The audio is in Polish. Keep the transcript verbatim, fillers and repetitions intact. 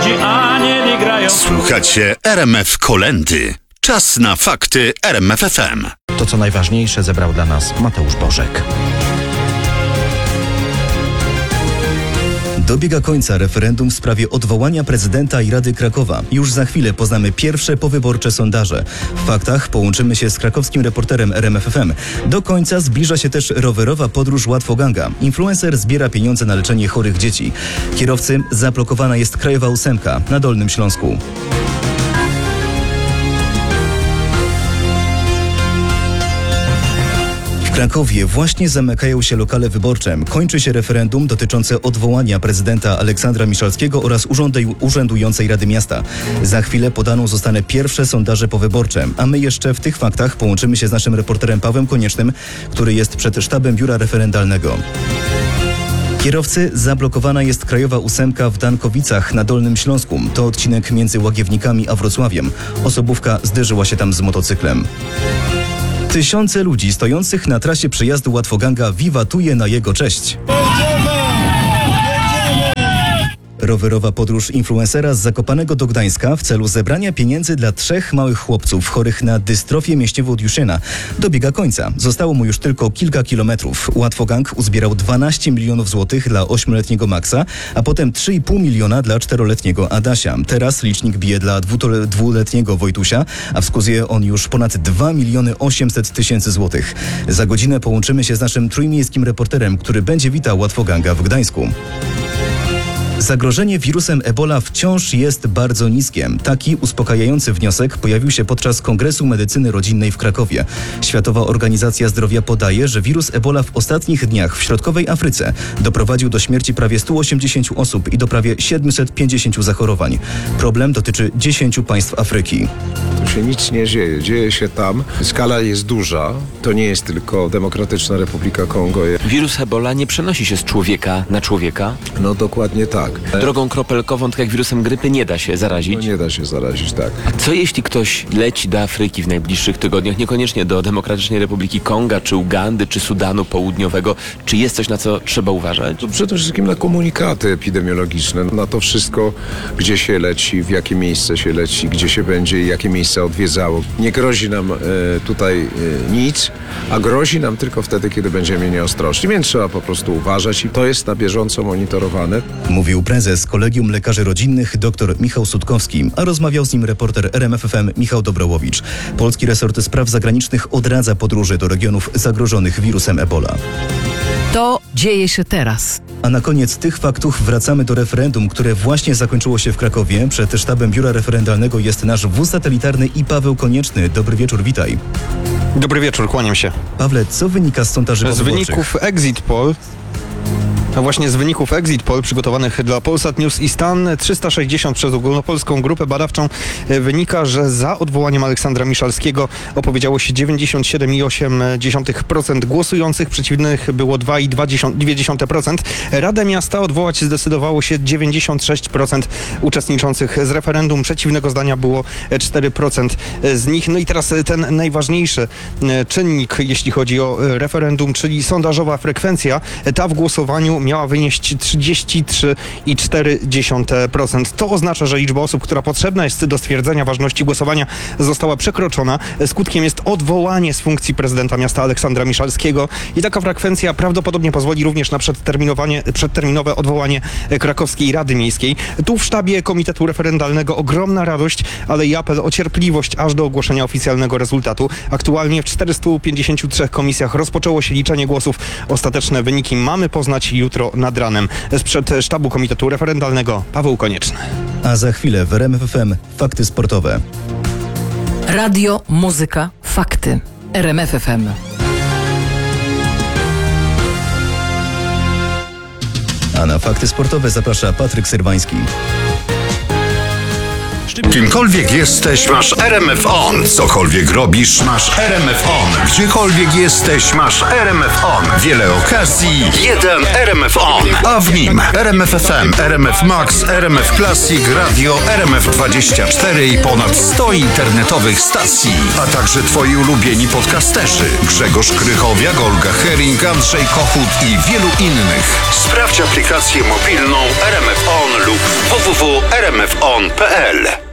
młodzi anieli grają. Słuchacie R M F Kolędy. Czas na fakty R M F F M. To, co najważniejsze, zebrał dla nas Mateusz Bożek. Dobiega końca referendum w sprawie odwołania prezydenta i Rady Krakowa. Już za chwilę poznamy pierwsze powyborcze sondaże. W faktach połączymy się z krakowskim reporterem R M F F M. Do końca zbliża się też rowerowa podróż Łatwoganga. Influencer zbiera pieniądze na leczenie chorych dzieci. Kierowcy, zablokowana jest Krajowa Ósemka na Dolnym Śląsku. W Krakowie właśnie zamykają się lokale wyborcze. Kończy się referendum dotyczące odwołania prezydenta Aleksandra Miszalskiego oraz urzędującej Rady Miasta. Za chwilę podano zostaną pierwsze sondaże powyborcze, a my jeszcze w tych faktach połączymy się z naszym reporterem Pawłem Koniecznym, który jest przed sztabem biura referendalnego. Kierowcy, zablokowana jest Krajowa Ósemka w Dankowicach na Dolnym Śląsku. To odcinek między Łagiewnikami a Wrocławiem. Osobówka zderzyła się tam z motocyklem. Tysiące ludzi stojących na trasie przejazdu Łatwoganga wiwatuje na jego cześć. Rowerowa podróż influencera z Zakopanego do Gdańska w celu zebrania pieniędzy dla trzech małych chłopców chorych na dystrofię mięśniowo-Duchenne dobiega końca. Zostało mu już tylko kilka kilometrów. Łatwogang uzbierał dwanaście milionów złotych dla ośmioletniego Maxa, a potem trzy i pół miliona dla czteroletniego Adasia. Teraz licznik bije dla dwuletniego Wojtusia, a wskazuje on już ponad dwa miliony osiemset tysięcy złotych. Za godzinę połączymy się z naszym trójmiejskim reporterem, który będzie witał Łatwoganga w Gdańsku. Zagrożenie wirusem Ebola wciąż jest bardzo niskie. Taki uspokajający wniosek pojawił się podczas Kongresu Medycyny Rodzinnej w Krakowie. Światowa Organizacja Zdrowia podaje, że wirus Ebola w ostatnich dniach w środkowej Afryce doprowadził do śmierci prawie stu osiemdziesięciu osób i do prawie siedmiuset pięćdziesięciu zachorowań. Problem dotyczy dziesięciu państw Afryki. Tu się nic nie dzieje. Dzieje się tam. Skala jest duża. To nie jest tylko Demokratyczna Republika Kongo. Wirus Ebola nie przenosi się z człowieka na człowieka? No dokładnie tak. Drogą kropelkową, tak jak wirusem grypy, nie da się zarazić? No nie da się zarazić, tak. A co jeśli ktoś leci do Afryki w najbliższych tygodniach, niekoniecznie do Demokratycznej Republiki Konga, czy Ugandy, czy Sudanu Południowego? Czy jest coś, na co trzeba uważać? To przede wszystkim na komunikaty epidemiologiczne, na to wszystko, gdzie się leci, w jakie miejsce się leci, gdzie się będzie i jakie miejsca odwiedzało. Nie grozi nam e, tutaj e, nic, a grozi nam tylko wtedy, kiedy będziemy nieostrożni, więc trzeba po prostu uważać i to jest na bieżąco monitorowane. Mówił prezes Kolegium Lekarzy Rodzinnych dr Michał Sutkowski, a rozmawiał z nim reporter R M F F M Michał Dobrołowicz. Polski resort spraw zagranicznych odradza podróże do regionów zagrożonych wirusem Ebola. To dzieje się teraz. A na koniec tych faktów wracamy do referendum, które właśnie zakończyło się w Krakowie. Przed sztabem biura referendalnego jest nasz wóz satelitarny i Paweł Konieczny. Dobry wieczór, witaj. Dobry wieczór, kłaniam się. Pawle, co wynika z sondaży Z powyborczych? wyników Exit Poll. A właśnie z wyników Exit Poll przygotowanych dla Polsat News i Stan trzysta sześćdziesiąt przez ogólnopolską grupę badawczą wynika, że za odwołaniem Aleksandra Miszalskiego opowiedziało się dziewięćdziesiąt siedem przecinek osiem procent głosujących, przeciwnych było dwa przecinek dwa procent. Radę Miasta odwołać zdecydowało się dziewięćdziesiąt sześć procent uczestniczących z referendum. Przeciwnego zdania było cztery procent z nich. No i teraz ten najważniejszy czynnik, jeśli chodzi o referendum, czyli sondażowa frekwencja. Ta w głosowaniu miała wynieść trzydzieści trzy przecinek cztery procent. To oznacza, że liczba osób, która potrzebna jest do stwierdzenia ważności głosowania, została przekroczona. Skutkiem jest odwołanie z funkcji prezydenta miasta Aleksandra Miszalskiego i taka frekwencja prawdopodobnie pozwoli również na przedterminowanie, przedterminowe odwołanie Krakowskiej Rady Miejskiej. Tu w sztabie Komitetu Referendalnego ogromna radość, ale i apel o cierpliwość aż do ogłoszenia oficjalnego rezultatu. Aktualnie w czterystu pięćdziesięciu trzech komisjach rozpoczęło się liczenie głosów. Ostateczne wyniki mamy poznać jutro nad ranem. Sprzed sztabu Komitetu Referendalnego Paweł Konieczny. A za chwilę w R M F F M fakty sportowe. Radio, muzyka, fakty. R M F F M. A na fakty sportowe zaprasza Patryk Serwański. Kimkolwiek jesteś, masz R M F On. Cokolwiek robisz, masz R M F On. Gdziekolwiek jesteś, masz R M F On. Wiele okazji, jeden R M F On. A w nim R M F F M, R M F Max, R M F Classic, Radio R M F dwadzieścia cztery i ponad sto internetowych stacji. A także twoi ulubieni podcasterzy. Grzegorz Krychowiak, Olga Hering, Andrzej Kochut i wielu innych. Sprawdź aplikację mobilną R M F On lub w w w kropka r m f on kropka p l.